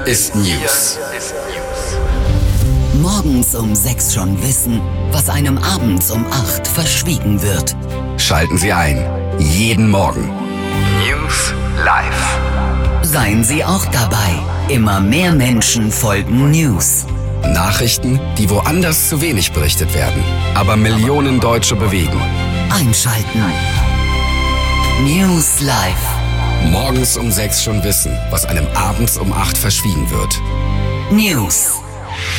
ist News. Morgens um 6 schon wissen, was einem abends um 8 verschwiegen wird. Schalten Sie ein. Jeden Morgen. News live. Seien Sie auch dabei. Immer mehr Menschen folgen News. Nachrichten, die woanders zu wenig berichtet werden, aber Millionen Deutsche bewegen. Einschalten. News live. Morgens um 6 schon wissen, was einem abends um 8 verschwiegen wird. News.